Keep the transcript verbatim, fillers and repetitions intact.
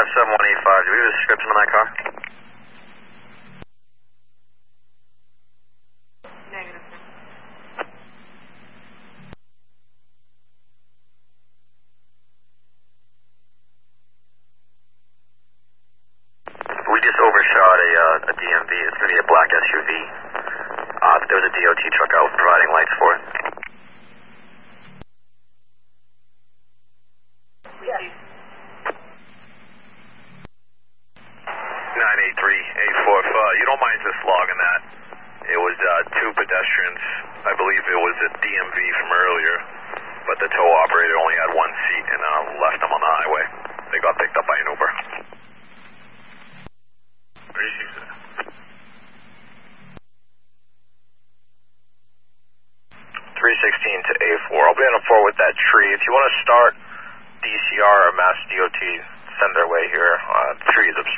seven one eight five, do we have a description on that car? Negative. We just overshot a, uh, a D M V. It's going to be a black S U V. Uh, there was a D O T truck out providing lights for it. Yes. nine eight three eight four five. You don't mind just logging that? It was uh, two pedestrians. I believe it was a D M V from earlier, but the tow operator only had one seat and uh, left them on the highway. They got picked up by an Uber. three sixteen to A four. I'll be on a four with that tree. If you want to start D C R or Mass D O T, send their way here. Uh, the tree is obstructed.